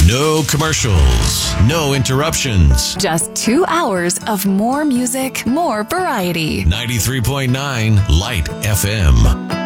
No commercials, no interruptions. Just 2 hours of more music, more variety. 93.9 Light FM.